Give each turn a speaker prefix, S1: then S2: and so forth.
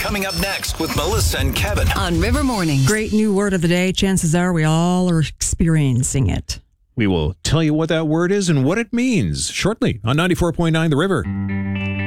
S1: coming up next with Melissa and Kevin
S2: on River Mornings.
S3: Great new word of the day. Chances are we all are experiencing it.
S4: We will tell you what that word is and what it means shortly on 94.9 The River.